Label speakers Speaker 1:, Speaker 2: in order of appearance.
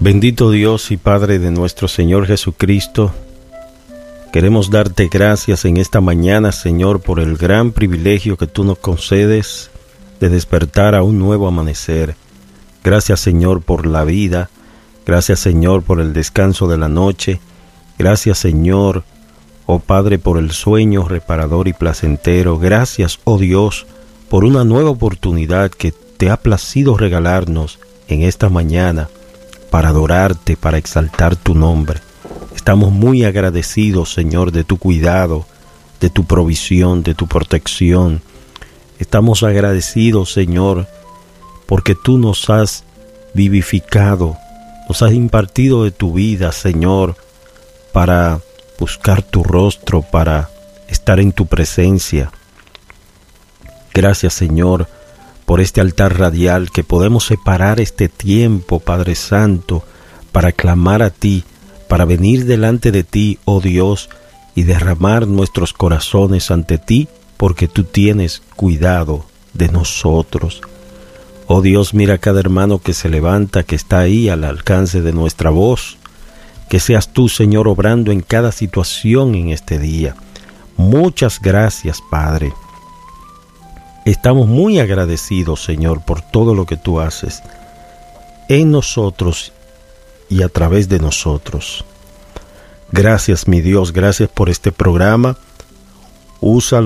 Speaker 1: Bendito Dios y Padre de nuestro Señor Jesucristo, queremos darte gracias en esta mañana, Señor, por el gran privilegio que tú nos concedes de despertar a un nuevo amanecer. Gracias, Señor, por la vida. Gracias, Señor, por el descanso de la noche. Gracias, Señor, oh Padre, por el sueño reparador y placentero. Gracias, oh Dios, por una nueva oportunidad que te ha placido regalarnos en esta mañana para adorarte, para exaltar tu nombre. Estamos muy agradecidos, Señor, de tu cuidado, de tu provisión, de tu protección. Estamos agradecidos, Señor, porque tú nos has vivificado, nos has impartido de tu vida, Señor, para buscar tu rostro, para estar en tu presencia. Gracias, Señor, por este altar radial, que podemos separar este tiempo, Padre Santo, para clamar a ti, para venir delante de ti, oh Dios, y derramar nuestros corazones ante ti, porque tú tienes cuidado de nosotros. Oh Dios, mira a cada hermano que se levanta, que está ahí al alcance de nuestra voz. Que seas tú, Señor, obrando en cada situación en este día. Muchas gracias, Padre. Estamos muy agradecidos, Señor, por todo lo que tú haces en nosotros y a través de nosotros. Gracias, mi Dios, gracias por este programa. Úsalo